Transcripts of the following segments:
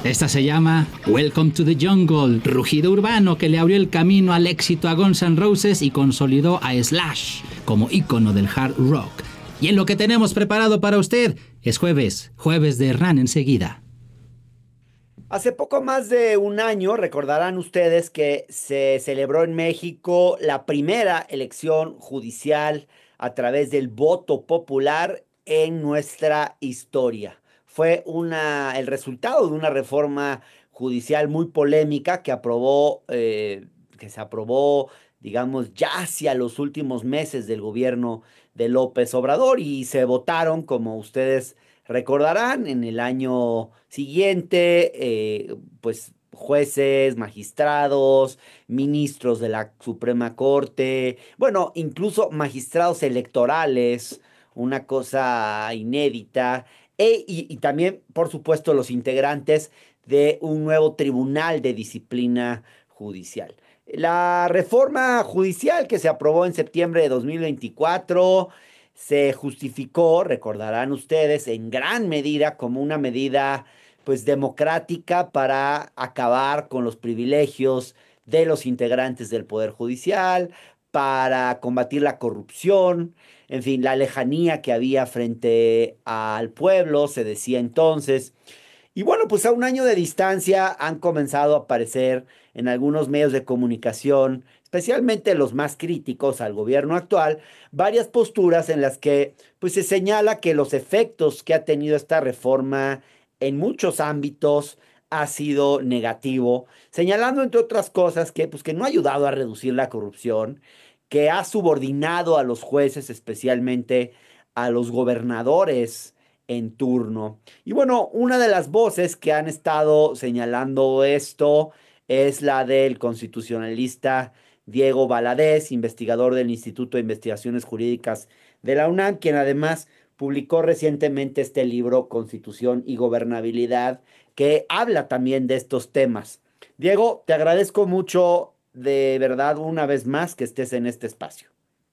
Esta se llama Welcome to the Jungle, rugido urbano que le abrió el camino al éxito a Guns N' Roses y consolidó a Slash como ícono del hard rock. Y en lo que tenemos preparado para usted es jueves de Hernán enseguida. Hace poco más de un año, recordarán ustedes que se celebró en México la primera elección judicial a través del voto popular en nuestra historia. Fue el resultado de una reforma judicial muy polémica que se aprobó, digamos, ya hacia los últimos meses del gobierno de López Obrador y se votaron, como ustedes recordarán, en el año siguiente, pues jueces, magistrados, ministros de la Suprema Corte, bueno, incluso magistrados electorales, una cosa inédita, y también, por supuesto, los integrantes de un nuevo tribunal de disciplina judicial. La reforma judicial que se aprobó en septiembre de 2024 se justificó, recordarán ustedes, en gran medida como una medida pues democrática para acabar con los privilegios de los integrantes del Poder Judicial, para combatir la corrupción, en fin, la lejanía que había frente al pueblo, se decía entonces. Y bueno, pues a un año de distancia han comenzado a aparecer en algunos medios de comunicación, especialmente los más críticos al gobierno actual, varias posturas en las que pues se señala que los efectos que ha tenido esta reforma en muchos ámbitos ha sido negativo, señalando entre otras cosas que pues que no ha ayudado a reducir la corrupción, que ha subordinado a los jueces, especialmente a los gobernadores en turno. Y bueno, una de las voces que han estado señalando esto es la del constitucionalista Diego Valadez, investigador del Instituto de Investigaciones Jurídicas de la UNAM, quien además publicó recientemente este libro, Constitución y Gobernabilidad, que habla también de estos temas. Diego, te agradezco mucho de verdad una vez más que estés en este espacio.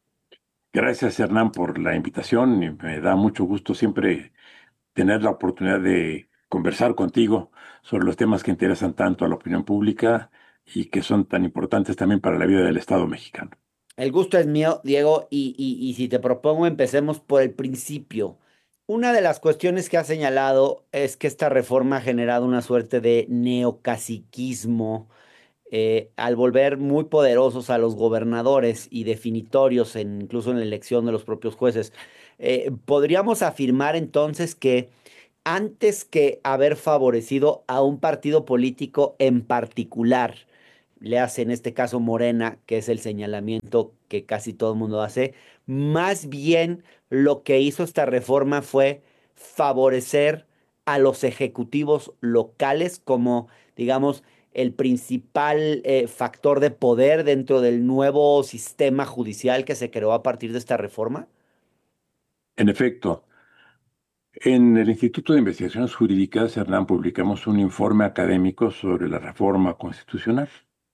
Gracias, Hernán, por la invitación. Y me da mucho gusto siempre tener la oportunidad de conversar contigo sobre los temas que interesan tanto a la opinión pública y que son tan importantes también para la vida del Estado mexicano. El gusto es mío, Diego, y si te propongo, empecemos por el principio. Una de las cuestiones que ha señalado es que esta reforma ha generado una suerte de neocaciquismo al volver muy poderosos a los gobernadores y definitorios, incluso en la elección de los propios jueces. Podríamos afirmar entonces que antes que haber favorecido a un partido político en particular, le hace en este caso Morena, que es el señalamiento que casi todo el mundo hace, más bien lo que hizo esta reforma fue favorecer a los ejecutivos locales como, digamos, el principal factor de poder dentro del nuevo sistema judicial que se creó a partir de esta reforma. En efecto, en el Instituto de Investigaciones Jurídicas, Hernán, publicamos un informe académico sobre la reforma constitucional.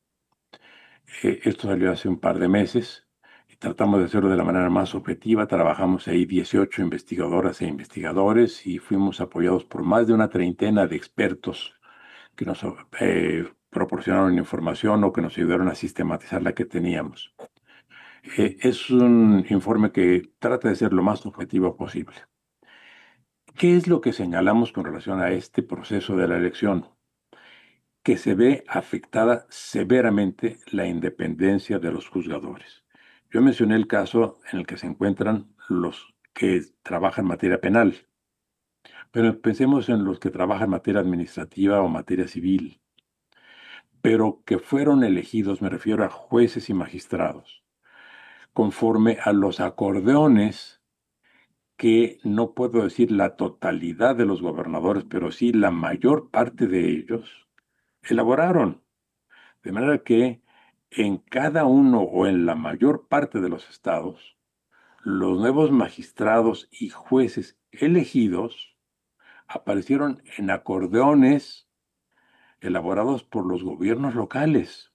Esto salió hace un par de meses y tratamos de hacerlo de la manera más objetiva. Trabajamos ahí 18 investigadoras e investigadores y fuimos apoyados por más de una treintena de expertos que nos proporcionaron información o que nos ayudaron a sistematizar la que teníamos. Es un informe que trata de ser lo más objetivo posible. ¿Qué es lo que señalamos con relación a este proceso de la elección? Que se ve afectada severamente la independencia de los juzgadores. Yo mencioné el caso en el que se encuentran los que trabajan en materia penal, pero pensemos en los que trabajan en materia administrativa o materia civil, pero que fueron elegidos, me refiero a jueces y magistrados, conforme a los acordeones que no puedo decir la totalidad de los gobernadores, pero sí la mayor parte de ellos elaboraron. De manera que en cada uno o en la mayor parte de los estados, los nuevos magistrados y jueces elegidos aparecieron en acordeones elaborados por los gobiernos locales.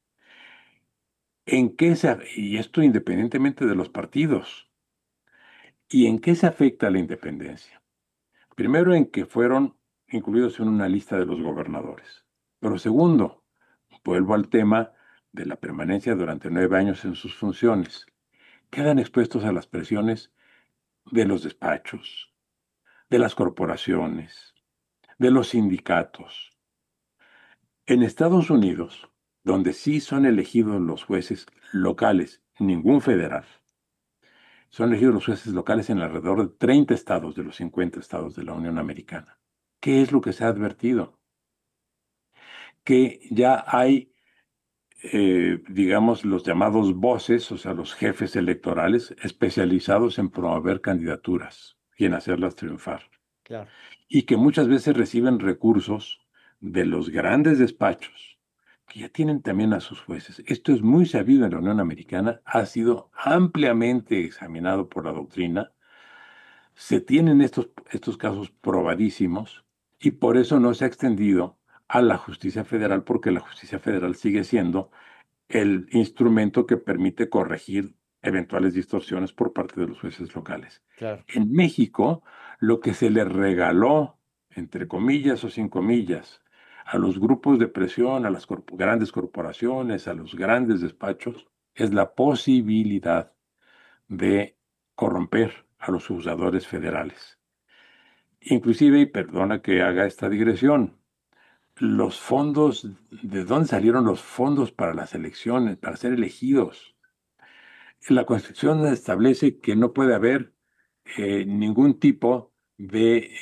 Y esto independientemente de los partidos. ¿Y en qué se afecta la independencia? Primero en que fueron incluidos en una lista de los gobernadores. Pero segundo, vuelvo al tema de la permanencia durante 9 años en sus funciones. Quedan expuestos a las presiones de los despachos, de las corporaciones, de los sindicatos. En Estados Unidos, donde sí son elegidos los jueces locales, ningún federal, son elegidos los jueces locales en alrededor de 30 estados de los 50 estados de la Unión Americana. ¿Qué es lo que se ha advertido? Que ya hay, digamos, los llamados voces, o sea, los jefes electorales especializados en promover candidaturas y en hacerlas triunfar. Claro. Y que muchas veces reciben recursos de los grandes despachos, que ya tienen también a sus jueces. Esto es muy sabido en la Unión Americana, ha sido ampliamente examinado por la doctrina. Se tienen estos casos probadísimos y por eso no se ha extendido a la justicia federal, porque la justicia federal sigue siendo el instrumento que permite corregir eventuales distorsiones por parte de los jueces locales. Claro. En México, lo que se le regaló, entre comillas o sin comillas, a los grupos de presión, a las grandes corporaciones, a los grandes despachos, es la posibilidad de corromper a los juzgadores federales. Inclusive, y perdona que haga esta digresión, los fondos, ¿de dónde salieron los fondos para las elecciones, para ser elegidos? La Constitución establece que no puede haber ningún tipo de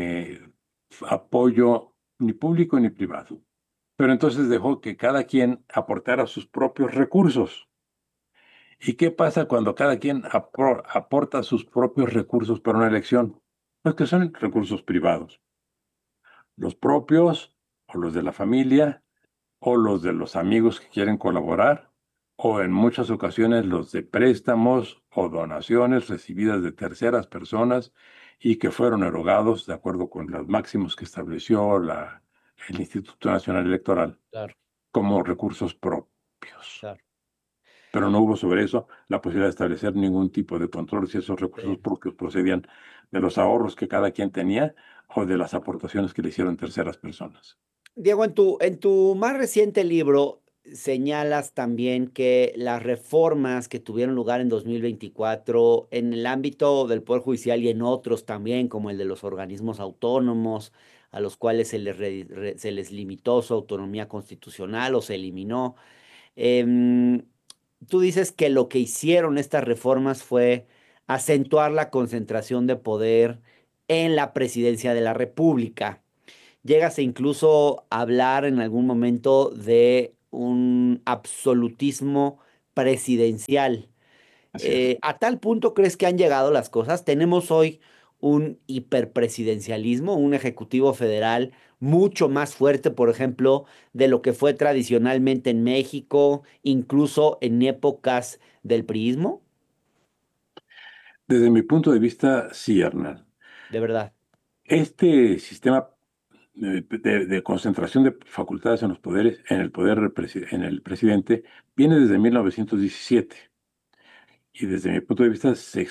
apoyo ni público ni privado. Pero entonces dejó que cada quien aportara sus propios recursos. ¿Y qué pasa cuando cada quien aporta sus propios recursos para una elección? Pues que son recursos privados. Los propios o los de la familia o los de los amigos que quieren colaborar, o en muchas ocasiones los de préstamos o donaciones recibidas de terceras personas y que fueron erogados de acuerdo con los máximos que estableció el Instituto Nacional Electoral Claro. como recursos propios. Claro. Pero no hubo sobre eso la posibilidad de establecer ningún tipo de control si esos recursos Sí. propios procedían de los ahorros que cada quien tenía o de las aportaciones que le hicieron terceras personas. Diego, en tu más reciente libro señalas también que las reformas que tuvieron lugar en 2024 en el ámbito del Poder Judicial y en otros también, como el de los organismos autónomos, a los cuales se les limitó su autonomía constitucional o se eliminó. em, Tú dices que lo que hicieron estas reformas fue acentuar la concentración de poder en la presidencia de la República. Llegas a incluso hablar en algún momento de un absolutismo presidencial. Así es. ¿A tal punto crees que han llegado las cosas? Tenemos hoy un hiperpresidencialismo, un ejecutivo federal mucho más fuerte, por ejemplo, de lo que fue tradicionalmente en México, incluso en épocas del priismo, Desde mi punto de vista, sí, Hernán. de verdad. Este sistema de concentración de facultades en los poderes, en el poder en el presidente, viene desde 1917 y desde mi punto de vista se